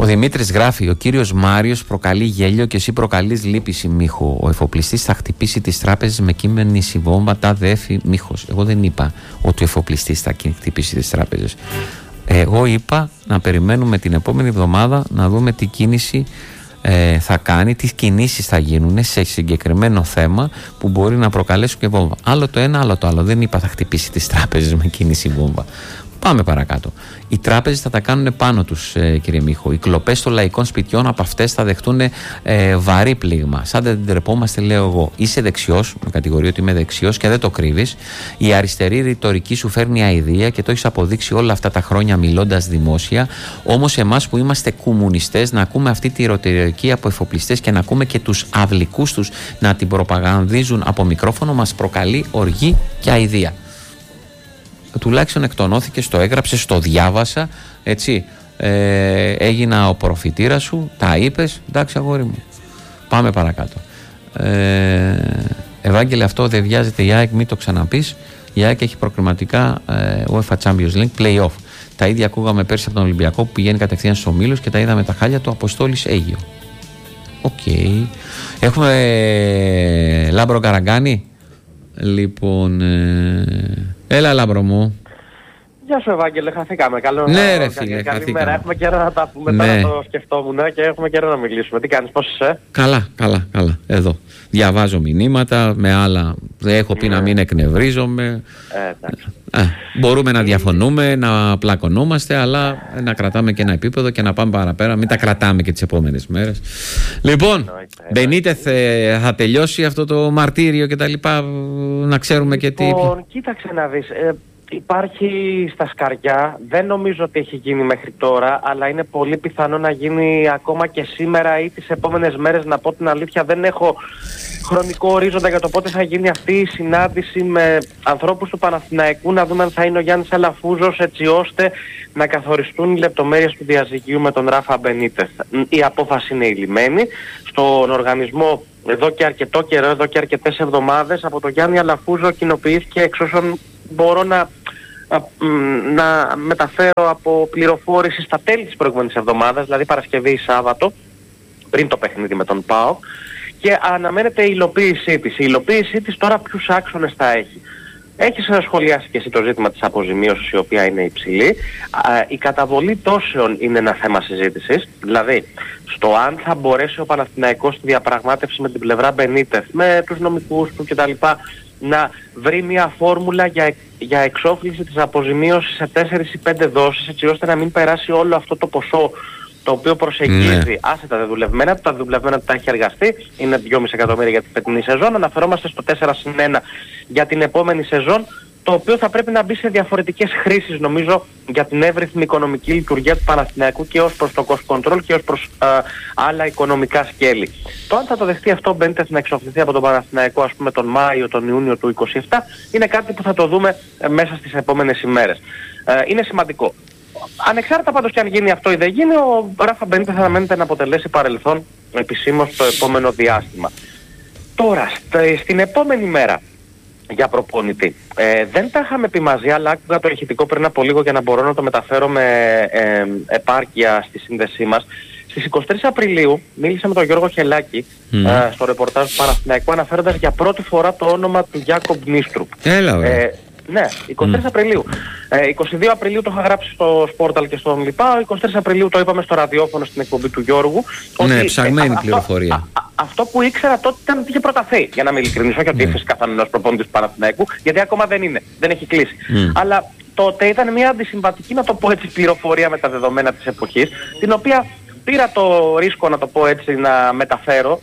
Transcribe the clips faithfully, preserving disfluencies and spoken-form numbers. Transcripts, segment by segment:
Ο Δημήτρης γράφει: ο κύριος Μάριος προκαλεί γέλιο και εσύ προκαλείς λύπηση, Μίχο. Ο εφοπλιστής θα χτυπήσει τις τράπεζες με κείμενη βόμβα, τα δέφη, Μίχος. Εγώ δεν είπα ότι ο εφοπλιστής θα χτυπήσει τις τράπεζες. Εγώ είπα να περιμένουμε την επόμενη εβδομάδα να δούμε τι κίνηση ε, θα κάνει, τι κινήσεις θα γίνουν σε συγκεκριμένο θέμα που μπορεί να προκαλέσουν και βόμβα. Άλλο το ένα, άλλο το άλλο. Δεν είπα θα χτυπήσει τις τράπεζες με κίνηση βόμβα. Πάμε παρακάτω. Οι τράπεζες θα τα κάνουν πάνω τους, ε, κύριε Μίχο. Οι κλοπές των λαϊκών σπιτιών από αυτές θα δεχτούν ε, βαρύ πλήγμα. Σαν δεν τρεπόμαστε, λέω εγώ. Είσαι δεξιός, με κατηγορεί ότι είμαι δεξιός και δεν το κρύβεις. Η αριστερή ρητορική σου φέρνει αηδία και το έχεις αποδείξει όλα αυτά τα χρόνια μιλώντας δημόσια. Όμως, εμάς που είμαστε κομμουνιστές, να ακούμε αυτή τη ρητορική από εφοπλιστές και να ακούμε και τους αυλικούς τους να την προπαγανδίζουν από μικρόφωνο μας προκαλεί οργή και αηδία. Τουλάχιστον εκτονώθηκες, το έγραψες, το διάβασα, έτσι, ε, έγινα ο προφητήρας σου, τα είπες, εντάξει αγόρι μου. Πάμε παρακάτω. Ε, Ευάγγελε, αυτό δεν βιάζεται η ΑΕΚ, μην το ξαναπείς. Η ΑΕΚ έχει προκριματικά ε, UEFA Champions League Play-off. Τα ίδια ακούγαμε πέρσι από τον Ολυμπιακό που πηγαίνει κατευθείαν στους ομίλους και τα είδαμε τα χάλια του Αποστόλης Αίγιο. Οκ. Okay. Έχουμε ε, Λάμπρο Καραγκάνη. Λοιπόν, ε, έλα Λάμπρο μου. Γεια σου Ευάγγελε, χαθήκαμε. Καλό ναι, ρε φίλε, καλημέρα. Έχουμε καιρό να τα πούμε, ναι. Τώρα το σκεφτόμουν και έχουμε καιρό να μιλήσουμε. Τι κάνεις, πώς είσαι? Καλά, καλά, καλά. Εδώ. Διαβάζω μηνύματα, με άλλα έχω πει ναι. να μην εκνευρίζομαι. Ε, ε, μπορούμε να διαφωνούμε, να πλακωνόμαστε, αλλά να κρατάμε και ένα επίπεδο και να πάμε παραπέρα. Μην τα κρατάμε και τις επόμενες μέρες. Λοιπόν, Μπενίτεθ, θα τελειώσει αυτό το μαρτύριο και τα λοιπά, να ξέρουμε και τι... Λοιπόν, κοίταξε να δεις. Ε, Υπάρχει στα σκαριά, δεν νομίζω ότι έχει γίνει μέχρι τώρα, αλλά είναι πολύ πιθανό να γίνει ακόμα και σήμερα ή τις επόμενες μέρες. Να πω την αλήθεια, δεν έχω χρονικό ορίζοντα για το πότε θα γίνει αυτή η συνάντηση με ανθρώπους του Παναθηναϊκού, να δούμε αν θα είναι ο Γιάννης Αλαφούζος, έτσι ώστε να καθοριστούν οι λεπτομέρειες του διαζυγίου με τον Ράφα Μπενίτεθ. Η απόφαση είναι ηλυμένη. Στον οργανισμό εδώ και αρκετό καιρό, εδώ και αρκετές εβδομάδες, από τον Γιάννη Αλαφούζο κοινοποιήθηκε, εξ όσων μπορώ να, να μεταφέρω από πληροφόρηση, στα τέλη της προηγούμενης εβδομάδας, δηλαδή Παρασκευή ή Σάββατο, πριν το παιχνίδι με τον ΠΑΟΚ, και αναμένεται η υλοποίησή της. Η υλοποίησή της τώρα ποιους άξονες θα έχει? Έχεις σχολιάσει και εσύ το ζήτημα της αποζημίωσης, η οποία είναι υψηλή. Η καταβολή τόσεων είναι ένα θέμα συζήτησης. Δηλαδή, στο αν θα μπορέσει ο Παναθηναϊκός στη διαπραγμάτευση με την πλευρά Μπενίτεθ, με τους νομικούς του κτλ., να βρει μια φόρμουλα για, για εξόφληση της αποζημίωσης σε τέσσερις ή πέντε δόσεις, έτσι ώστε να μην περάσει όλο αυτό το ποσό το οποίο προσεγγίζει ναι. άσετα τα δουλευμένα, τα δουλευμένα που τα έχει εργαστεί, είναι δυόμισι εκατομμύρια για την φετινή σεζόν, αναφερόμαστε στο τέσσερα συν ένα για την επόμενη σεζόν, το οποίο θα πρέπει να μπει σε διαφορετικές χρήσεις, νομίζω, για την εύρυθμη οικονομική λειτουργία του Παναθηναϊκού και ως προς το cost control και ως προς α, άλλα οικονομικά σκέλη. Το αν θα το δεχτεί αυτό ο Μπενίτεθ να εξοφληθεί από τον Παναθηναϊκό, ας πούμε τον Μάιο, τον Ιούνιο του είκοσι επτά, είναι κάτι που θα το δούμε ε, μέσα στις επόμενες ημέρες. Ε, είναι σημαντικό. Ανεξάρτητα πάντως και αν γίνει αυτό ή δεν γίνει, ο Ράφα Μπενίτεθ αναμένεται να αποτελέσει παρελθόν επισήμως το επόμενο διάστημα. Τώρα, στην επόμενη μέρα για προπονητή. Ε, δεν τα είχαμε πει μαζί, αλλά άκουγα το ηχητικό πριν από λίγο για να μπορώ να το μεταφέρω με ε, επάρκεια στη σύνδεσή μας. Στις εικοστή τρίτη Απριλίου μίλησα με τον Γιώργο Χελάκη mm. ε, στο ρεπορτάζ του Παναθηναϊκού, αναφέροντας για πρώτη φορά το όνομα του Γιάκομπ Νίστρουπ. Έλα, ε, ναι, εικοστή τρίτη mm. Απριλίου. Ε, εικοστή δεύτερη Απριλίου το είχα γράψει στο Sportal και στον Λιπά. εικοστή τρίτη Απριλίου το είπαμε στο ραδιόφωνο στην εκπομπή του Γιώργου. Ναι, ότι, ψαγμένη ε, πληροφορία. Αυτό, α, α, αυτό που ήξερα τότε ήταν ότι είχε προταθεί, για να μην ειλικρινήσω, και ότι φυσικά θα είναι ένας προπονητής του Παναθηναϊκού, γιατί ακόμα δεν είναι, δεν έχει κλείσει. Mm. Αλλά τότε ήταν μια αντισυμβατική, να το πω έτσι, πληροφορία με τα δεδομένα της εποχής, την οποία πήρα το ρίσκο, να το πω έτσι, να μεταφέρω,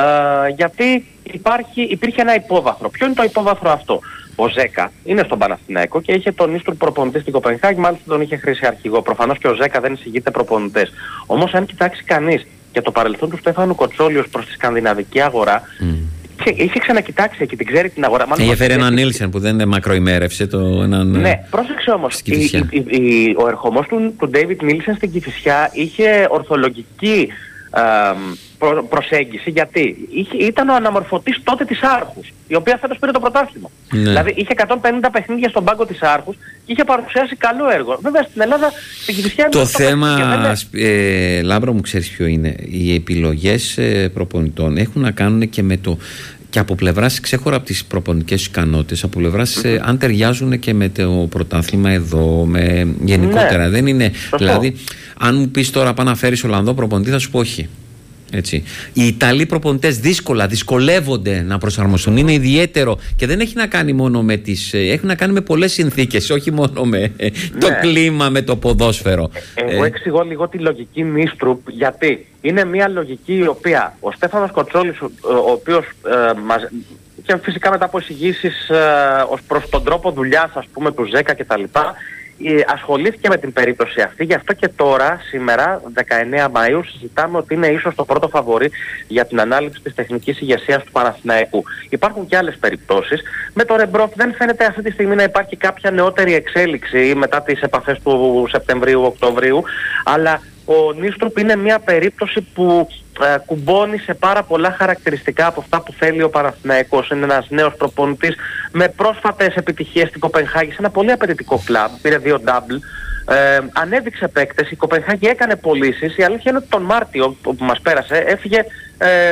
ε, γιατί υπάρχει, υπήρχε ένα υπόβαθρο. Ποιο είναι το υπόβαθρο αυτό? Ο Ζέκα είναι στον Παναθηναϊκό και είχε τον Νίστρουπ προπονητή στην Κοπενχάγη, μάλιστα τον είχε χρήσει αρχηγό. Προφανώς και ο Ζέκα δεν εισηγείται προπονητές. Όμως αν κοιτάξει κανείς και το παρελθόν του Στέφανου Κοτσόλη ως προς τη σκανδιναβική αγορά, mm. είχε, είχε ξανακοιτάξει εκεί, την ξέρει την αγορά. Είχε φέρει έναν Νίλσεν που δεν μακροημέρευσε το έναν. Ναι, πρόσεξε όμως. Η, η, η, η, ο ερχομός του, του Ντέιβιτ Νίλσεν στην Κηφισιά είχε ορθολογική α, προ, προσέγγιση, γιατί είχε, ήταν ο αναμορφωτής τότε της Άρχους, η οποία φέτος πήρε το πρωτάθλημα. Ναι. Δηλαδή είχε εκατόν πενήντα παιχνίδια στον πάγκο της Άρχους και είχε παρουσιάσει καλό έργο. Βέβαια στην Ελλάδα, στην Κηφισιά... Το θέμα, ε, Λάμπρο μου, ξέρεις ποιο είναι? Οι επιλογές ε, προπονητών έχουν να κάνουν και με το... Και από πλευράς, ξέχωρα από τις προπονητικές ικανότητες, από πλευράς mm-hmm. αν ταιριάζουν και με το πρωτάθλημα εδώ, με γενικότερα. Ναι. Δεν είναι. Σωστό. Δηλαδή, αν μου πεις τώρα πάω να φέρεις Ολλανδό προπονητή, θα σου πω όχι. Έτσι. Οι Ιταλοί προπονητές δύσκολα, δυσκολεύονται να προσαρμοστούν. Είναι ιδιαίτερο και δεν έχει να κάνει μόνο με τις. Έχει να κάνει με πολλές συνθήκες, όχι μόνο με ναι. το κλίμα, με το ποδόσφαιρο. Ε, εγώ εξηγώ λίγο τη λογική Νίστρουπ, γιατί είναι μια λογική η οποία ο Στέφανος Κοτσόλης, ο, ο οποίος ε, μας, και φυσικά μετά από εισηγήσεις ε, ως προς τον τρόπο δουλειάς, ας πούμε, του ΖΕΚΑ κτλ., ασχολήθηκε με την περίπτωση αυτή, γι' αυτό και τώρα, σήμερα, δεκαεννέα Μαΐου, συζητάμε ότι είναι ίσως το πρώτο φαβορί για την ανάληψη της τεχνικής ηγεσίας του Παναθηναϊκού. Υπάρχουν και άλλες περιπτώσεις. Με το Ρεμπρόφ δεν φαίνεται αυτή τη στιγμή να υπάρχει κάποια νεότερη εξέλιξη μετά τις επαφές του Σεπτεμβρίου-Οκτωβρίου, αλλά ο Νίστρουπ είναι μια περίπτωση που ε, κουμπώνει σε πάρα πολλά χαρακτηριστικά από αυτά που θέλει ο Παναθηναϊκός. Είναι ένας νέος προπονητής με πρόσφατες επιτυχίες στην Κοπενχάγη, σε ένα πολύ απαιτητικό κλαμπ, πήρε δύο double, ε, ανέδειξε παίκτες, η Κοπενχάγη έκανε πωλήσεις. Η αλήθεια είναι ότι τον Μάρτιο που μας πέρασε έφυγε ε, ε,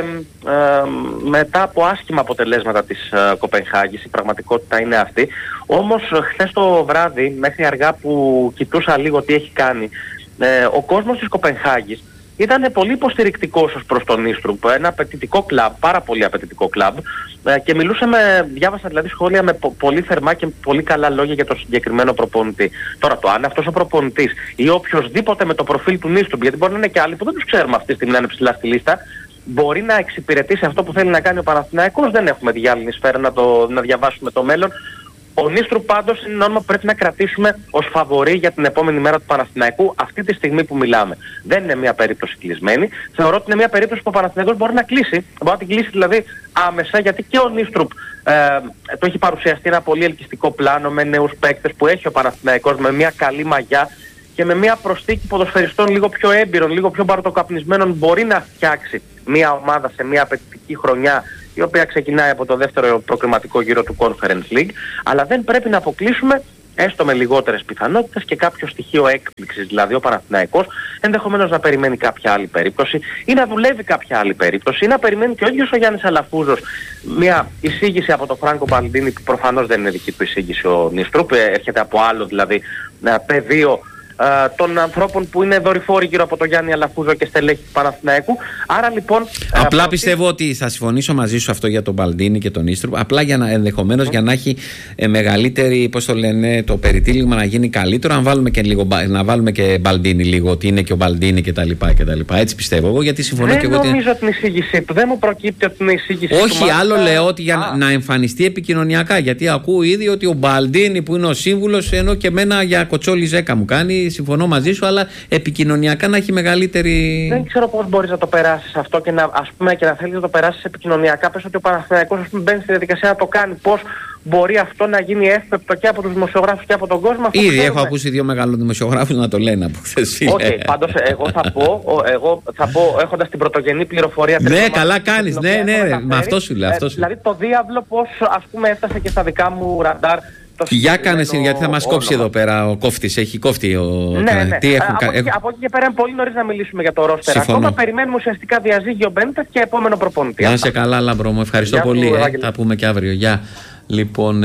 μετά από άσχημα αποτελέσματα της ε, Κοπενχάγης, η πραγματικότητα είναι αυτή. Όμως χθες το βράδυ, μέχρι αργά που κοιτούσα λίγο τι έχει κάνει, Ε, ο κόσμος της Κοπενχάγης ήταν πολύ υποστηρικτικός ως προς τον Νίστρουπ, ένα απαιτητικό κλαμπ, πάρα πολύ απαιτητικό κλαμπ, ε, και μιλούσε με, διάβασα δηλαδή σχόλια με πο, πολύ θερμά και πολύ καλά λόγια για τον συγκεκριμένο προπονητή. Τώρα το αν αυτός ο προπονητής ή οποιοσδήποτε με το προφίλ του Νίστρουπ, γιατί μπορεί να είναι και άλλοι που δεν τους ξέρουμε αυτή τη στιγμή να είναι ψηλά στη λίστα, μπορεί να εξυπηρετήσει αυτό που θέλει να κάνει ο Παναθηναϊκός, δεν έχουμε διάλυνη σφαίρα να, το, να διαβάσουμε το μέλλον. Ο Νίστρουπ πάντως είναι ένα όνομα που πρέπει να κρατήσουμε ως φαβορί για την επόμενη μέρα του Παναθηναϊκού αυτή τη στιγμή που μιλάμε. Δεν είναι μια περίπτωση κλεισμένη. Θεωρώ ότι είναι μια περίπτωση που ο Παναθηναϊκός μπορεί να κλείσει. Μπορεί να την κλείσει δηλαδή άμεσα, γιατί και ο Νίστρουπ ε, το έχει παρουσιαστεί ένα πολύ ελκυστικό πλάνο με νέους παίκτες που έχει ο Παναθηναϊκός, με μια καλή μαγιά και με μια προσθήκη ποδοσφαιριστών λίγο πιο έμπειρων, λίγο πιο μπαρτοκαπνισμένων, μπορεί να φτιάξει μια ομάδα σε μια απαιτητική χρονιά, η οποία ξεκινάει από το δεύτερο προκριματικό γύρο του Conference League, αλλά δεν πρέπει να αποκλείσουμε, έστω με λιγότερες πιθανότητες, και κάποιο στοιχείο έκπληξης. Δηλαδή ο Παναθηναϊκός ενδεχομένως να περιμένει κάποια άλλη περίπτωση ή να δουλεύει κάποια άλλη περίπτωση ή να περιμένει και ο ίδιος ο Γιάννης Αλαφούζος μια εισήγηση από τον Φράνκο Μπαλντίνη, που προφανώς δεν είναι δική του εισήγηση ο Νίστρουπ, έρχεται από άλλο δηλαδή πεδίο Uh, των ανθρώπων που είναι δορυφόροι γύρω από τον Γιάννη Αλαφούζο και στελέχη του Παναθηναϊκού. Άρα λοιπόν. Απλά uh, πιστεύω ότι θα συμφωνήσω μαζί σου αυτό για τον Μπαλντίνη και τον Νίστρουπ. Απλά για να, ενδεχομένως mm. για να έχει ε, μεγαλύτερη, πώς το λένε, το περιτύλιγμα να γίνει καλύτερο, αν βάλουμε και λίγο, να βάλουμε και Μπαλντίνη λίγο, ότι είναι και ο Μπαλντίνη κτλ. Έτσι πιστεύω εγώ, γιατί συμφωνώ δεν και εγώ. Δεν νομίζω ότι... την εισήγησή του. Δεν μου προκύπτει ότι είναι εισήγηση του. Όχι, άλλο λέω ότι για ah. να εμφανιστεί επικοινωνιακά. Γιατί ακούω ήδη ότι ο Μπαλντίνη που είναι ο σύμβουλος, ενώ και εμένα για Κοτσόλη Ζέκα μου κάνει. Συμφωνώ μαζί σου, αλλά επικοινωνιακά να έχει μεγαλύτερη. Δεν ξέρω πώς μπορείς να το περάσεις αυτό και να, ας πούμε, και να θέλεις να το περάσεις επικοινωνιακά. Πες ότι ο Παναθηναϊκός, ας πούμε, μπαίνει στη διαδικασία να το κάνει. Πώς μπορεί αυτό να γίνει εύπεπτο και από τους δημοσιογράφους και από τον κόσμο? Ήδη ξέρουμε. Έχω ακούσει δύο μεγάλους δημοσιογράφους να το λένε από χθες. Οκ, okay, πάντως εγώ θα πω, εγώ θα πω έχοντας την πρωτογενή πληροφορία. Ναι, καλά κάνεις. Ναι, ναι, ναι, με αυτό σου λέω. Ε, δηλαδή το διάβλο πώς, ας πούμε, έφτασε και στα δικά μου ραντάρ. Για κάνε, γιατί θα μας κόψει εδώ πέρα ο κόφτης. Έχει κόφτη ο. Ναι, ναι. Τι έχουν... από, εκεί, από εκεί και πέρα είναι πολύ νωρίς να μιλήσουμε για το ρόστερ. Ακόμα περιμένουμε ουσιαστικά διαζύγιο Μπένιτες και επόμενο προπονητή. Να είσαι καλά, Λάμπρο μου. Ευχαριστώ Γεια πολύ. Ε. Θα πούμε και αύριο. Γεια. Λοιπόν,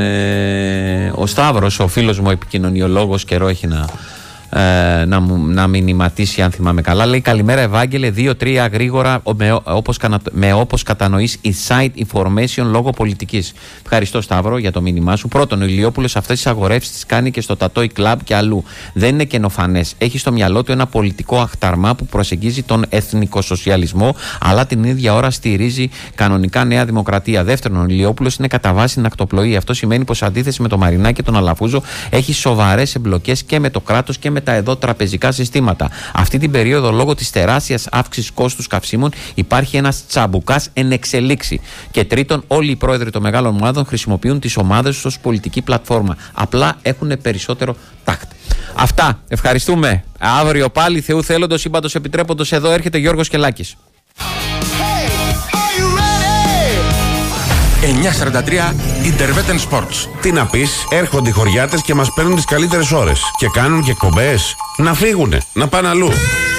ε, ο Σταύρος, ο φίλος μου, ο επικοινωνιολόγος, καιρό έχει να. Ε, να, να μηνυματίσει, αν θυμάμαι καλά. Λέει: καλημέρα, Ευάγγελε. δύο τρία γρήγορα, με, όπως, με όπως κατανοείς inside information λόγω πολιτικής. Ευχαριστώ, Σταύρο, για το μήνυμά σου. Πρώτον, ο Ηλιόπουλος αυτές τις αγορεύσεις τις κάνει και στο Τατόι Club και αλλού. Δεν είναι καινοφανές. Έχει στο μυαλό του ένα πολιτικό αχταρμά που προσεγγίζει τον εθνικοσοσιαλισμό, αλλά την ίδια ώρα στηρίζει κανονικά Νέα Δημοκρατία. Δεύτερον, ο Ηλιόπουλος είναι κατά βάση νακτοπλοή. Αυτό σημαίνει πως αντίθεση με τον Μαρινάκη και τον Αλαφούζο έχει σοβαρές εμπλοκές και με το κράτος και με τα εδώ τραπεζικά συστήματα. Αυτή την περίοδο, λόγω της τεράστιας αύξησης κόστους καυσίμων, υπάρχει ένας τσαμπουκάς εν εξελίξη. Και τρίτον, όλοι οι πρόεδροι των μεγάλων ομάδων χρησιμοποιούν τις ομάδες τους ως πολιτική πλατφόρμα. Απλά έχουν περισσότερο τάχτ. Αυτά. Ευχαριστούμε. Αύριο πάλι, Θεού θέλοντος, ύμπαντος επιτρέποντος, εδώ έρχεται Γιώργος Κελάκης. εννιακόσια σαράντα τρία Interveten Sports. Τι να πεις, έρχονται οι χωριάτες και μας παίρνουν τις καλύτερες ώρες. Και κάνουν και εκπομπές. Να φύγουνε, να πάνε αλλού.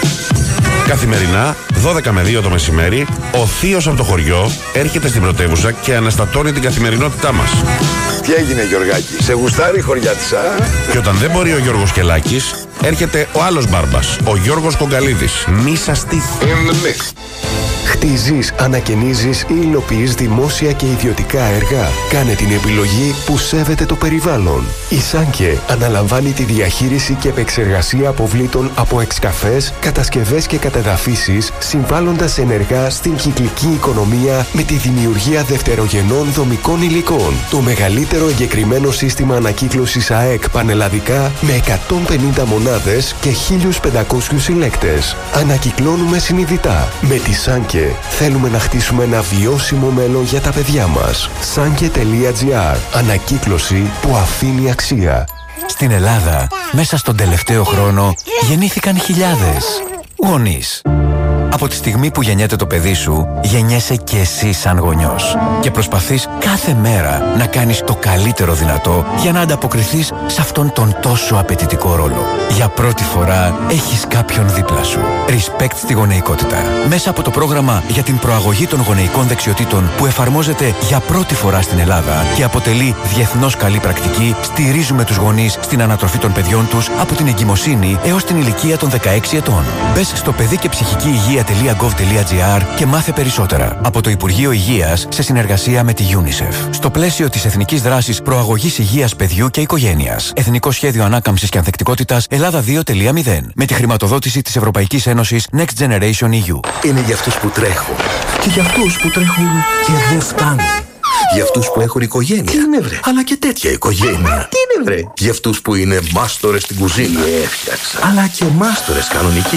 Καθημερινά, δώδεκα με δύο το μεσημέρι, ο θείος από το χωριό έρχεται στην πρωτεύουσα και αναστατώνει την καθημερινότητά μας. Τι έγινε, Γιωργάκη, σε γουστάρει η χωριάτισσα? Και όταν δεν μπορεί ο Γιώργος Κελάκης, έρχεται ο άλλος μπάρμπας, ο Γιώργος Κογκαλίδης. Μη σας τύχει. Χτίζεις, ανακαινίζεις ή υλοποιείς δημόσια και ιδιωτικά έργα. Κάνε την επιλογή που σέβεται το περιβάλλον. Η Σάνκε αναλαμβάνει τη διαχείριση και επεξεργασία αποβλήτων από εξκαφές, κατασκευές και κατεδαφίσεις, συμβάλλοντας ενεργά στην κυκλική οικονομία με τη δημιουργία δευτερογενών δομικών υλικών. Το μεγαλύτερο εγκεκριμένο σύστημα ανακύκλωσης ΑΕΚ πανελλαδικά με εκατόν πενήντα μονάδες και χίλιους πεντακόσιους συλλέκτες. Ανακυκλώνουμε συνειδητά. Με τη Σάνκε θέλουμε να χτίσουμε ένα βιώσιμο μέλλον για τα παιδιά μας. Sanke τελεία gr. Ανακύκλωση που αφήνει αξία. Στην Ελλάδα, μέσα στον τελευταίο χρόνο, γεννήθηκαν χιλιάδες γονείς. Από τη στιγμή που γεννιέται το παιδί σου, γεννιέσαι και εσύ σαν γονιός. Και προσπαθείς κάθε μέρα να κάνεις το καλύτερο δυνατό για να ανταποκριθείς σε αυτόν τον τόσο απαιτητικό ρόλο. Για πρώτη φορά έχεις κάποιον δίπλα σου. Respect στη γονεϊκότητα. Μέσα από το πρόγραμμα για την προαγωγή των γονεϊκών δεξιοτήτων που εφαρμόζεται για πρώτη φορά στην Ελλάδα και αποτελεί διεθνώς καλή πρακτική, στηρίζουμε τους γονείς στην ανατροφή των παιδιών τους από την εγκυμοσύνη έως την ηλικία των δεκαέξι ετών. Μπες στο παιδί και ψυχική υγεία .gov.gr και μάθε περισσότερα από το Υπουργείο Υγείας σε συνεργασία με τη UNICEF. Στο πλαίσιο της Εθνικής Δράσης Προαγωγής Υγείας Παιδιού και Οικογένειας. Εθνικό Σχέδιο Ανάκαμψης και Ανθεκτικότητας Ελλάδα δύο τελεία μηδέν. Με τη χρηματοδότηση της Ευρωπαϊκής Ένωσης Next Generation ι γιου. Είναι για αυτούς που τρέχουν. Και για αυτούς που τρέχουν και δεν φτάνουν. Για αυτούς που έχουν οικογένεια. Τι είναι, βρε? Αλλά και τέτοια οικογένεια. Τι είναι, βρε? Για αυτούς που είναι μάστορες στην κουζίνα. Έφτιαξα. Αλλά και μάστορες κανονικοί.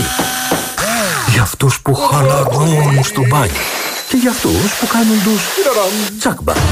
Για αυτούς που χαλαρώνουν στο μπάνιο. Και για αυτούς που κάνουν τους τσάκμπα.